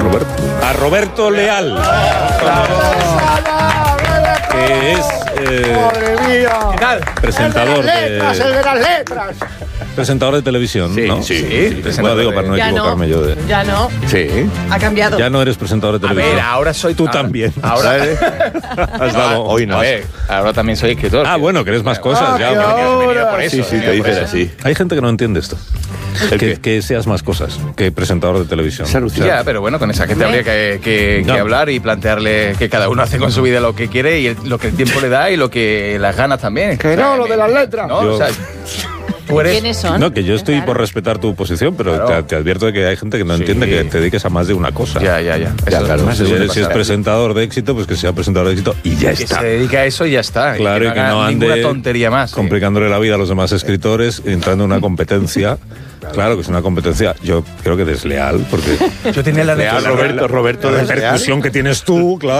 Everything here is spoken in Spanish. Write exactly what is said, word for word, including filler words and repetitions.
Roberto. A Roberto Leal. Que es eh, ¡Madre mía! ¿Qué tal? presentador ¡El de las letras, de, el de las letras! presentador de televisión, Sí, ¿no? sí, Bueno, presentador digo, de- para no Ya equivocarme no, yo de... ya no, Sí. ha cambiado. Ya no eres presentador de A televisión. ver, ahora soy... Tú ah, también. Ahora... Has dado... Hoy no. A ver, ahora también soy escritor. Ah, bueno, que eres más cosas ya. Ah, hombre. que He venido por eso, Sí, sí, he te venido por dicen eso. así. Hay gente que no entiende esto. ¿El Que, qué? que seas más cosas que presentador de televisión. Se alucina. Ya, pero bueno, con esa gente habría que, que- que No. hablar y plantearle que cada uno hace con su vida lo que quiere y el- lo que el tiempo le da y lo que las ganas también. Que no, lo de las letras. ¿No? Yo- O sea, tú eres... ¿Quiénes son? No, que yo estoy Claro. por respetar tu posición, pero Claro. te, te advierto de que hay gente que no Sí. entiende que te dediques a más de una cosa. Ya, ya, ya. Ya, Eso claro. además Si, suele si es pasar. presentador de éxito, pues que sea presentador de éxito y ya Que está. se dedica a eso y ya está. Claro, y que no haga ande ninguna tontería más. sí. complicándole la vida a los demás escritores, entrando en una competencia. Claro que es una competencia, yo creo que desleal, porque Yo tenía la Leal, necesidad- Roberto, Roberto la desleal. repercusión que tienes tú, claro.